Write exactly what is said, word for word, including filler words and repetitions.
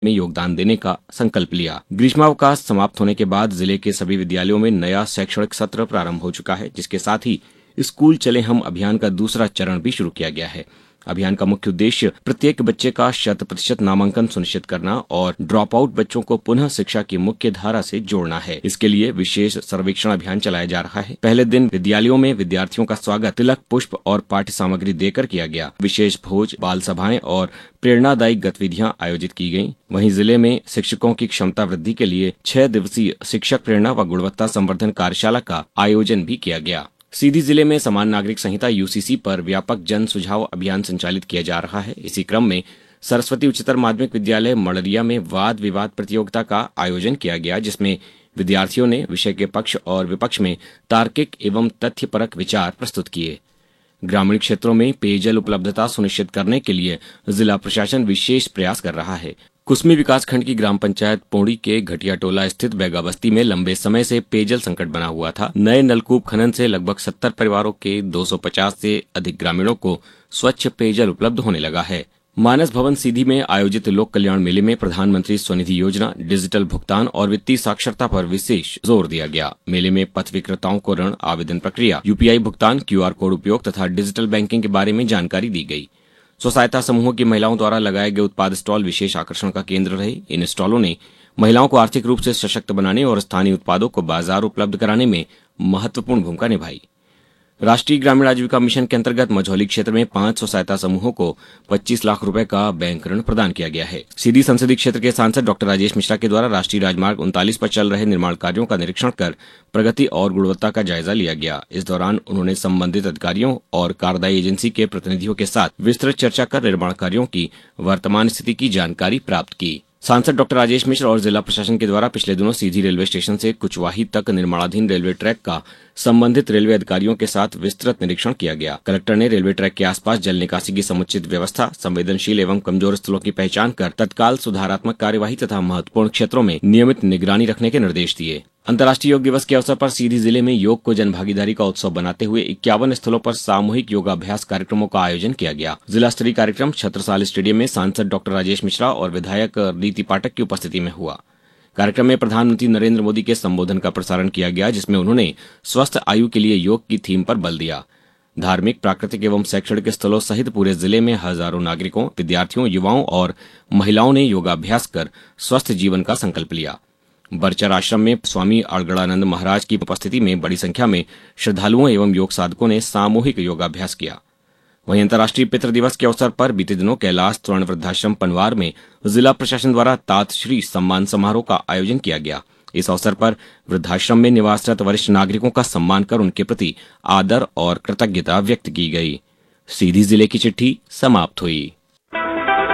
में योगदान देने का संकल्प लिया। ग्रीष्मावकाश समाप्त होने के बाद जिले के सभी विद्यालयों में नया शैक्षणिक सत्र प्रारंभ हो चुका है, जिसके साथ ही स्कूल चले हम अभियान का दूसरा चरण भी शुरू किया गया है। अभियान का मुख्य उद्देश्य प्रत्येक बच्चे का शत प्रतिशत नामांकन सुनिश्चित करना और ड्रॉप आउट बच्चों को पुनः शिक्षा की मुख्य धारा से जोड़ना है। इसके लिए विशेष सर्वेक्षण अभियान चलाया जा रहा है। पहले दिन विद्यालयों में विद्यार्थियों का स्वागत तिलक, पुष्प और पाठ्य सामग्री देकर किया गया। विशेष भोज, बाल सभाएं और प्रेरणादायी गतिविधियां आयोजित की गयी। वहीं जिले में शिक्षकों की क्षमता वृद्धि के लिए छह दिवसीय शिक्षक प्रेरणा व गुणवत्ता संवर्धन कार्यशाला का आयोजन भी किया गया। सीधी जिले में समान नागरिक संहिता यूसीसी पर व्यापक जन सुझाव अभियान संचालित किया जा रहा है। इसी क्रम में सरस्वती उच्चतर माध्यमिक विद्यालय मड़रिया में वाद विवाद प्रतियोगिता का आयोजन किया गया, जिसमें विद्यार्थियों ने विषय के पक्ष और विपक्ष में तार्किक एवं तथ्यपरक विचार प्रस्तुत किए। ग्रामीण क्षेत्रों में पेयजल उपलब्धता सुनिश्चित करने के लिए जिला प्रशासन विशेष प्रयास कर रहा है। कुसमी विकास खंड की ग्राम पंचायत पोड़ी के घटिया टोला स्थित बैगा बस्ती में लंबे समय से पेयजल संकट बना हुआ था। नए नलकूप खनन से लगभग सत्तर परिवारों के दो सौ पचास से अधिक ग्रामीणों को स्वच्छ पेयजल उपलब्ध होने लगा है। मानस भवन सीधी में आयोजित लोक कल्याण मेले में प्रधानमंत्री स्वनिधि योजना, डिजिटल भुगतान और वित्तीय साक्षरता पर विशेष जोर दिया गया। मेले में पथ विक्रेताओं को ऋण आवेदन प्रक्रिया, यूपीआई भुगतान, क्यूआर कोड उपयोग तथा डिजिटल बैंकिंग के बारे में जानकारी दी गई। स्व सहायता समूहों की महिलाओं द्वारा लगाए गए उत्पाद स्टॉल विशेष आकर्षण का केंद्र रहे। इन स्टॉलों ने महिलाओं को आर्थिक रूप से सशक्त बनाने और स्थानीय उत्पादों को बाजार उपलब्ध कराने में महत्वपूर्ण भूमिका निभाई। राष्ट्रीय ग्रामीण आजीविका मिशन के अंतर्गत मझौली क्षेत्र में पांच स्व सहायता समूहों को पच्चीस लाख रुपए का बैंक ऋण प्रदान किया गया है। सीधी संसदीय क्षेत्र के सांसद डॉक्टर राजेश मिश्रा के द्वारा राष्ट्रीय राजमार्ग उनतालीस पर चल रहे निर्माण कार्यों का निरीक्षण कर प्रगति और गुणवत्ता का जायजा लिया गया। इस दौरान उन्होंने संबंधित अधिकारियों और कार्यदायी एजेंसी के प्रतिनिधियों के साथ विस्तृत चर्चा कर निर्माण कार्यों की वर्तमान स्थिति की जानकारी प्राप्त की। सांसद डॉक्टर राजेश मिश्र और जिला प्रशासन के द्वारा पिछले दिनों सीधी रेलवे स्टेशन से कुचवाही तक निर्माणाधीन रेलवे ट्रैक का संबंधित रेलवे अधिकारियों के साथ विस्तृत निरीक्षण किया गया। कलेक्टर ने रेलवे ट्रैक के आसपास जल निकासी की समुचित व्यवस्था, संवेदनशील एवं कमजोर स्थलों की पहचान कर तत्काल सुधारात्मक कार्यवाही तथा महत्वपूर्ण क्षेत्रों में नियमित निगरानी रखने के निर्देश दिए। अंतर्राष्ट्रीय योग दिवस के अवसर पर सीधी जिले में योग को जनभागीदारी का उत्सव बनाते हुए इक्यावन स्थलों पर सामूहिक योगाभ्यास कार्यक्रमों का आयोजन किया गया। जिला स्तरीय कार्यक्रम छत्रसाल स्टेडियम में सांसद डॉक्टर राजेश मिश्रा और विधायक रीति पाठक की उपस्थिति में हुआ। कार्यक्रम में प्रधानमंत्री नरेंद्र मोदी के संबोधन का प्रसारण किया गया, जिसमें उन्होंने स्वस्थ आयु के लिए योग की थीम पर बल दिया। धार्मिक, प्राकृतिक एवं शैक्षणिक स्थलों सहित पूरे जिले में हजारों नागरिकों, विद्यार्थियों, युवाओं और महिलाओं ने योगाभ्यास कर स्वस्थ जीवन का संकल्प लिया। बरचर आश्रम में स्वामी अड़गड़ानंद महाराज की उपस्थिति में बड़ी संख्या में श्रद्धालुओं एवं योग साधकों ने सामूहिक योगाभ्यास किया। वहीं अंतर्राष्ट्रीय पितृ दिवस के अवसर पर बीते दिनों कैलाश तोरण वृद्धाश्रम पनवार में जिला प्रशासन द्वारा तात श्री सम्मान समारोह का आयोजन किया गया। इस अवसर पर वृद्धाश्रम में निवासरत वरिष्ठ नागरिकों का सम्मान कर उनके प्रति आदर और कृतज्ञता व्यक्त की गई। सीधी जिले की चिट्ठी समाप्त हुई।